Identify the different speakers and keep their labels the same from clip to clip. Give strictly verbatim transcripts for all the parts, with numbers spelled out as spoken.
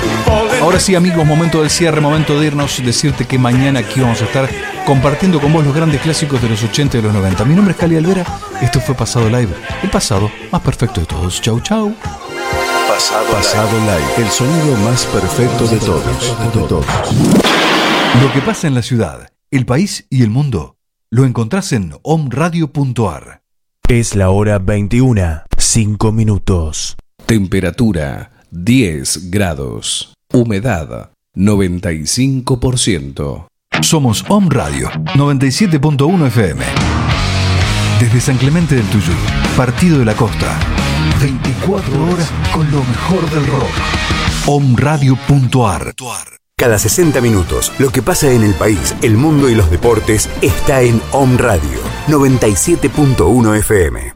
Speaker 1: Ahora sí, amigos, momento del cierre, momento de irnos, decirte que mañana aquí vamos a estar compartiendo con vos los grandes clásicos de los ochenta y de los noventa. Mi nombre es Cali Alvera, esto fue Pasado Live, el pasado más perfecto de todos. Chau, chau.
Speaker 2: Pasado, Pasado Live. Live, el sonido más perfecto de todos, de todos.
Speaker 1: Lo que pasa en la ciudad, el país y el mundo, lo encontrás en omradio punto ar.
Speaker 3: Es la hora veintiuna, cinco minutos.
Speaker 2: Temperatura diez grados. Humedad noventa y cinco por ciento.
Speaker 1: Somos Om Radio noventa y siete punto uno F M. Desde San Clemente del Tuyú, Partido de la Costa. veinticuatro horas con lo mejor del rock. omradio punto ar.
Speaker 4: Cada sesenta minutos, lo que pasa en el país, el mundo y los deportes está en Om Radio noventa y siete punto uno F M.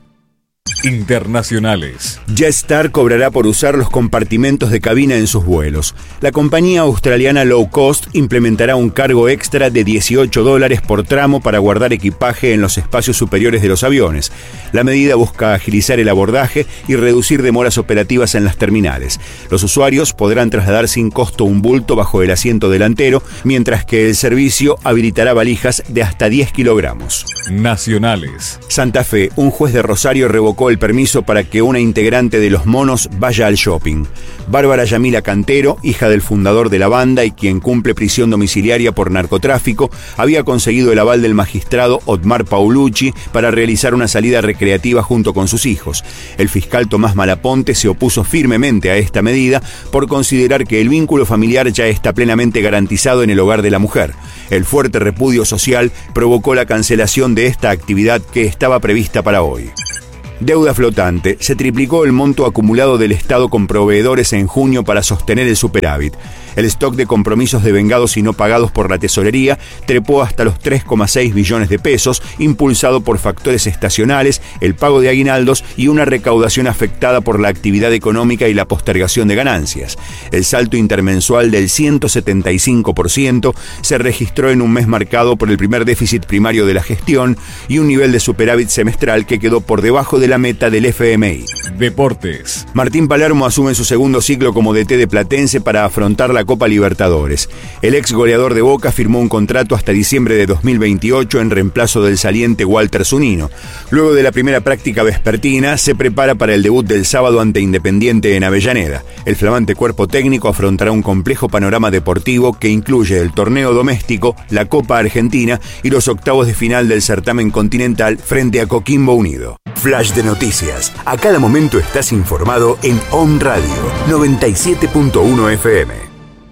Speaker 2: Internacionales.
Speaker 4: Jetstar cobrará por usar los compartimentos de cabina en sus vuelos. La compañía australiana Low Cost implementará un cargo extra de dieciocho dólares por tramo para guardar equipaje en los espacios superiores de los aviones. La medida busca agilizar el abordaje y reducir demoras operativas en las terminales. Los usuarios podrán trasladar sin costo un bulto bajo el asiento delantero, mientras que el servicio habilitará valijas de hasta diez kilogramos.
Speaker 2: Nacionales.
Speaker 4: Santa Fe, un juez de Rosario revocó el permiso para que una integrante de Los Monos vaya al shopping. Bárbara Yamila Cantero, hija del fundador de la banda y quien cumple prisión domiciliaria por narcotráfico, había conseguido el aval del magistrado Otmar Paulucci para realizar una salida recreativa junto con sus hijos. El fiscal Tomás Malaponte se opuso firmemente a esta medida por considerar que el vínculo familiar ya está plenamente garantizado en el hogar de la mujer. El fuerte repudio social provocó la cancelación de esta actividad que estaba prevista para hoy. Deuda flotante. Se triplicó el monto acumulado del Estado con proveedores en junio para sostener el superávit. El stock de compromisos devengados y no pagados por la tesorería trepó hasta los tres coma seis billones de pesos, impulsado por factores estacionales, el pago de aguinaldos y una recaudación afectada por la actividad económica y la postergación de ganancias. El salto intermensual del ciento setenta y cinco por ciento se registró en un mes marcado por el primer déficit primario de la gestión y un nivel de superávit semestral que quedó por debajo de la meta del F M I.
Speaker 2: Deportes.
Speaker 4: Martín Palermo asume su segundo ciclo como D T de Platense para afrontar la Copa Libertadores. El ex goleador de Boca firmó un contrato hasta diciembre de dos mil veintiocho en reemplazo del saliente Walter Zunino. Luego de la primera práctica vespertina, se prepara para el debut del sábado ante Independiente en Avellaneda. El flamante cuerpo técnico afrontará un complejo panorama deportivo que incluye el torneo doméstico, la Copa Argentina y los octavos de final del certamen continental frente a Coquimbo Unido. Flash de noticias. A cada momento estás informado en Om Radio noventa y siete punto uno F M.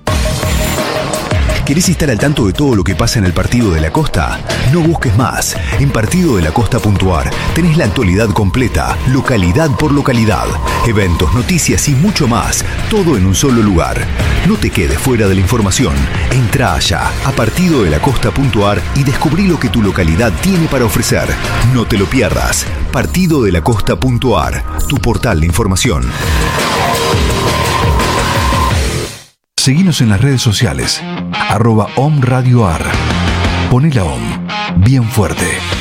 Speaker 5: ¿Querés estar al tanto de todo lo que pasa en el Partido de la Costa? No busques más. En partido de la costa punto ar tenés la actualidad completa, localidad por localidad, eventos, noticias y mucho más, todo en un solo lugar. No te quedes fuera de la información. Entrá allá a partido de la costa punto ar y descubrí lo que tu localidad tiene para ofrecer. No te lo pierdas. partido de la costa punto ar, tu portal de información.
Speaker 1: Seguinos en las redes sociales, arroba Om Radio Ar. Poné la Om bien fuerte.